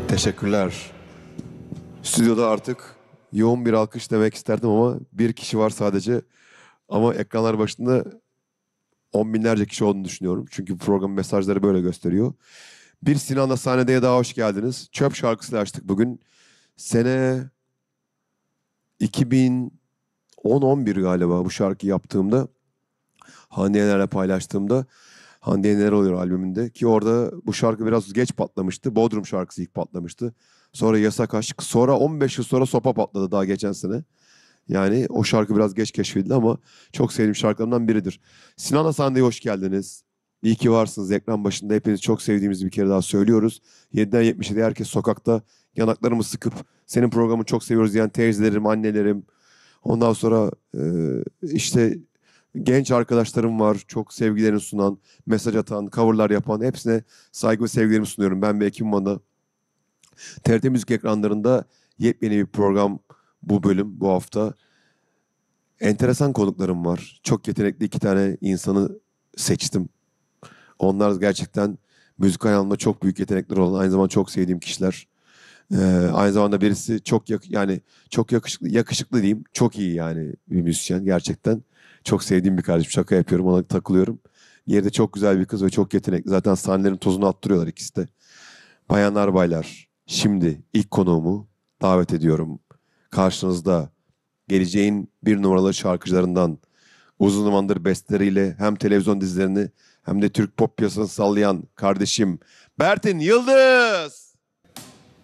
Teşekkürler. Stüdyoda artık yoğun bir alkış demek isterdim ama bir kişi var sadece. Ama ekranlar başında on binlerce kişi olduğunu düşünüyorum. Çünkü program mesajları böyle gösteriyor. Bir Sinan'la sahneye daha hoş geldiniz. Çöp şarkısıyla açtık bugün. Sene 2010-11 galiba bu şarkıyı yaptığımda. Hande Yener'le paylaştığımda. Hande Yener oluyor albümünde. Ki orada bu şarkı biraz geç patlamıştı. Bodrum şarkısı ilk patlamıştı. Sonra Yasak Aşk. Sonra 15 yıl sonra Sopa patladı daha geçen sene. Yani o şarkı biraz geç keşfedildi ama çok sevdiğim şarkılarımdan biridir. Sinan Hasan'da hoş geldiniz. İyi ki varsınız ekran başında. Hepinizi çok sevdiğimizi bir kere daha söylüyoruz. 7'den 77'ye herkes sokakta yanaklarımı sıkıp senin programını çok seviyoruz diyen teyzelerim, annelerim. Ondan sonra işte genç arkadaşlarım var. Çok sevgilerini sunan, mesaj atan, coverlar yapan hepsine saygı ve sevgilerimi sunuyorum. Ben ve ekibim adına. TRT Müzik ekranlarında yepyeni bir program bu bölüm, bu hafta. Enteresan konuklarım var. Çok yetenekli iki tane insanı seçtim. Onlar gerçekten müzik anlamda çok büyük yetenekler olan, aynı zamanda çok sevdiğim kişiler. Aynı zamanda birisi yani çok yakışıklı diyeyim. Çok iyi yani bir müzisyen gerçekten. Çok sevdiğim bir kardeşim. Şaka yapıyorum, ona takılıyorum. Diğeri de çok güzel bir kız ve çok yetenekli. Zaten sahnelerin tozunu attırıyorlar ikisi de. Bayanlar baylar, şimdi ilk konuğumu davet ediyorum. Karşınızda geleceğin bir numaralı şarkıcılarından uzun zamandır besteleriyle hem televizyon dizilerini hem de Türk pop piyasasını sallayan kardeşim Bertin Yıldız.